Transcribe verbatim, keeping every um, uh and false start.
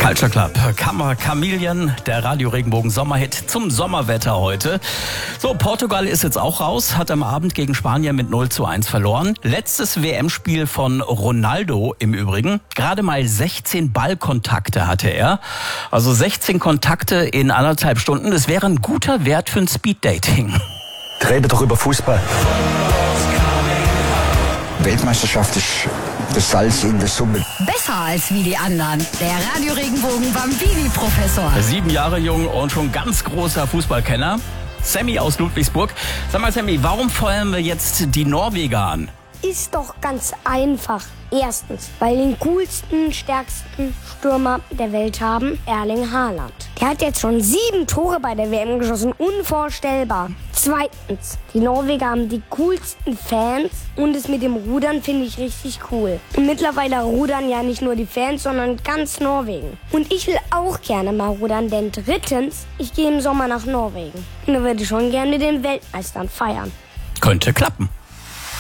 Culture Club, Kammer Chameleon, der Radio Regenbogen Sommerhit zum Sommerwetter heute. So, Portugal ist jetzt auch raus, hat am Abend gegen Spanien mit null zu eins verloren. Letztes W M-Spiel von Ronaldo im Übrigen. Gerade mal sechzehn Ballkontakte hatte er. Also sechzehn Kontakte in anderthalb Stunden. Das wäre ein guter Wert für ein Speeddating. Rede doch über Fußball. Weltmeisterschaft ist das Salz in der Suppe. Besser als wie die anderen. Der Radio Regenbogen Bambini-Professor. Sieben Jahre jung und schon ganz großer Fußballkenner. Sammy aus Ludwigsburg. Sag mal, Sammy, warum feuern wir jetzt die Norweger an? Ist doch ganz einfach. Erstens, weil wir den coolsten, stärksten Stürmer der Welt haben, Erling Haaland. Der hat jetzt schon sieben Tore bei der W M geschossen, unvorstellbar. Zweitens, die Norweger haben die coolsten Fans und es mit dem Rudern finde ich richtig cool. Und mittlerweile rudern ja nicht nur die Fans, sondern ganz Norwegen. Und ich will auch gerne mal rudern, denn drittens, ich gehe im Sommer nach Norwegen. Und da würde ich schon gerne mit den Weltmeistern feiern. Könnte klappen.